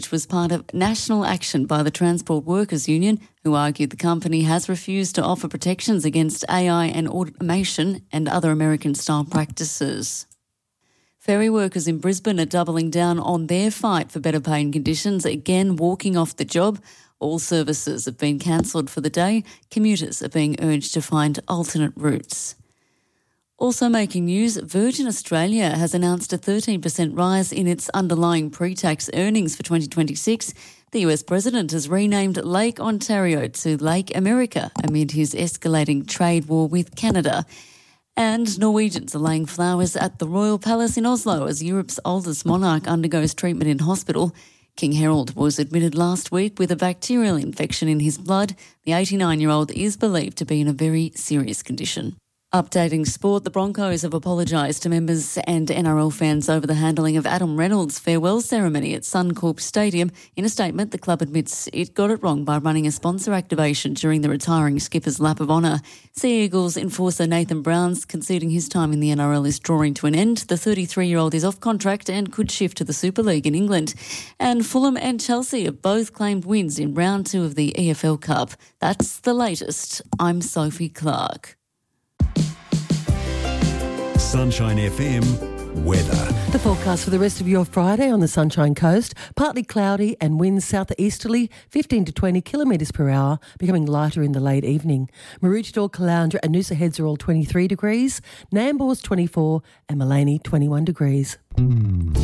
which was part of national action by the Transport Workers Union, who argued the company has refused to offer protections against AI and automation and other American-style practices. Ferry workers in Brisbane are doubling down on their fight for better paying conditions, again walking off the job. All services have been cancelled for the day. Commuters are being urged to find alternate routes. Also making news, Virgin Australia has announced a 13% rise in its underlying pre-tax earnings for 2026. The US President has renamed Lake Ontario to Lake America amid his escalating trade war with Canada. And Norwegians are laying flowers at the Royal Palace in Oslo as Europe's oldest monarch undergoes treatment in hospital. King Harold was admitted last week with a bacterial infection in his blood. The 89-year-old is believed to be in a very serious condition. Updating sport, the Broncos have apologised to members and NRL fans over the handling of Adam Reynolds' farewell ceremony at Suncorp Stadium. In a statement, the club admits it got it wrong by running a sponsor activation during the retiring skipper's lap of honour. Sea Eagles enforcer Nathan Brown's conceding his time in the NRL is drawing to an end. The 33-year-old is off contract and could shift to the Super League in England. And Fulham and Chelsea have both claimed wins in round 2 of the EFL Cup. That's the latest. I'm Sophie Clark. Sunshine FM weather. The forecast for the rest of your Friday on the Sunshine Coast, partly cloudy and winds south-easterly 15 to 20 kilometres per hour, becoming lighter in the late evening. Maroochydore, Caloundra and Noosa Heads are all 23 degrees, Nambour's 24 and Maleny 21 degrees.